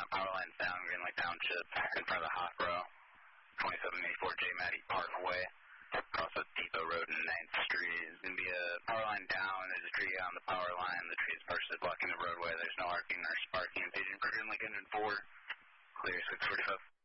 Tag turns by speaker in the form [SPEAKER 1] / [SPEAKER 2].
[SPEAKER 1] power line down, Green Lake Township, in front of the Hofbräu, 2784 J. Matty Parton Way, across the Depot Road and 9th Street. There's going to be a power line down. There's a tree on the power line. The tree is partially blocking the roadway. There's no arcing or sparking. Paging for Green Lake Engine 4, clear 645.